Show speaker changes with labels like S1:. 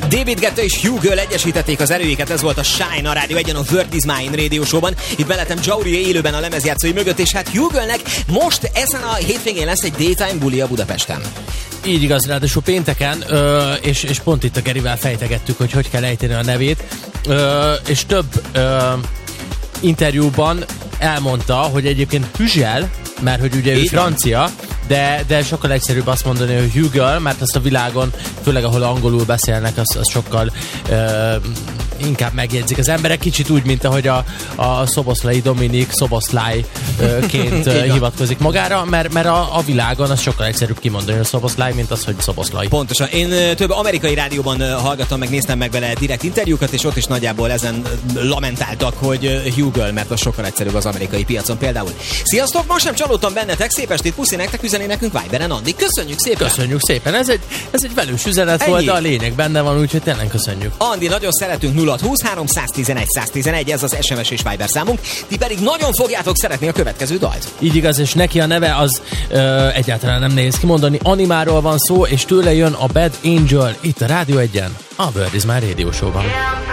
S1: David Guetta és Hugh Girl egyesítették az erőiket, ez volt a Shine a Rádió Egyen, a Word is Mine Radio Show-ban. Itt mellettem Jaurie élőben a lemezjátszói mögött, és hát Hugh Girlnek most ezen a hétvégén lesz egy daytime bulia Budapesten.
S2: Így igaz, ráadásul pénteken, és pont itt a Gerivel fejtegettük, hogy kell ejteni a nevét, és több interjúban elmondta, hogy egyébként Hüzsel, mert hogy ugye ő francia, de sokkal egyszerűbb azt mondani, hogy Hugh Girl, mert azt a világon, főleg ahol angolul beszélnek, az sokkal inkább megjegyzik az emberek, kicsit úgy, mint ahogy a Szoboszlai Dominik Szoboszlájként hivatkozik magára, mert a világon az sokkal egyszerűbb kimondani, hogy Szoboszlai, mint az, hogy Szoboszlai.
S1: Pontosan. Én több amerikai rádióban hallgattam, meg néztem meg vele direkt interjúkat, és ott is nagyjából ezen lamentáltak, hogy Hugh Girl, mert az sokkal egyszerűbb az amerikai piacon például. Sziasztok, most sem csalódtam bennetek, szép estét, puszi nektek, üzeni nekünk Viberen, Andi. Köszönjük szépen!
S2: Köszönjük szépen, ez egy velős üzenet volt, de a lényeg benne van, úgyhogy tényleg köszönjük.
S1: Andi, nagyon szeretünk 0620 111 111, ez az SMS és Viber számunk, ti pedig nagyon fogjátok szeretni a következő dalt.
S2: Így igaz, és neki a neve az egyáltalán nem nehéz kimondani, Animáról van szó, és tőle jön a Bad Angel itt a Rádió Egyen, a Word is Mine Radio Show-ban.